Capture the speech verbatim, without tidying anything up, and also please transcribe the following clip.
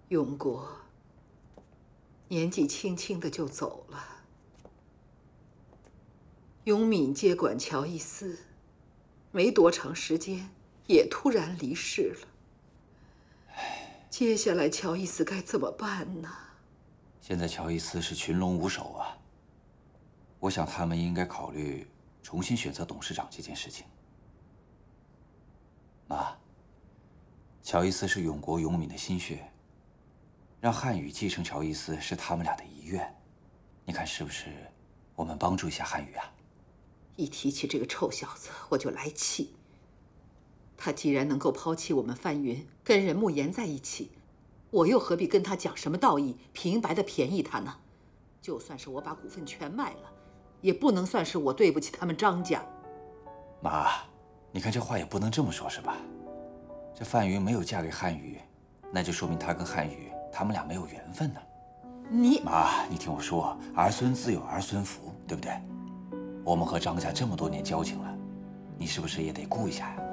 永国年纪轻轻的就走了，永敏接管乔伊斯，没多长时间也突然离世了。接下来乔伊斯该怎么办呢？ 现在乔伊斯是群龙无首啊，我想他们应该考虑重新选择董事长这件事情。妈，乔伊斯是永国永敏的心血，让汉语继承乔伊斯是他们俩的遗愿，你看是不是？我们帮助一下汉语啊？ 一提起这个臭小子，我就来气。他既然能够抛弃我们范云，跟任慕言在一起，我又何必跟他讲什么道义，平白的便宜他呢？就算是我把股份全卖了，也不能算是我对不起他们张家。 妈，你看这话也不能这么说，是吧？这范云没有嫁给汉语，那就说明他跟汉语他们俩没有缘分呢。 你妈，你听我说，儿孙自有儿孙福，对不对？我们和张家这么多年交情了，你是不是也得顾一下呀？